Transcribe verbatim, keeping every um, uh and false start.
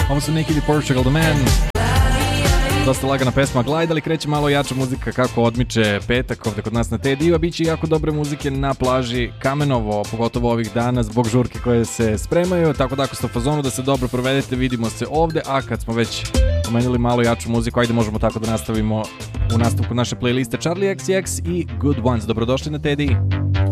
Ovo su Nicky the Portugal the Man. Dosta lagana pesma Glide, ali kreće malo jača muzika kako odmiče petak ovde kod nas na T D-u, a bit će jako dobre muzike na plaži Kamenovo, pogotovo ovih dana zbog žurke koje se spremaju, tako da ako ste u fazonu da se dobro provedete, vidimo se ovde, a kad smo već pomenuli malo jaču muziku, ajde možemo tako da nastavimo u nastavku naše playliste Charlie X C X i Good Ones. Dobrodošli na T D.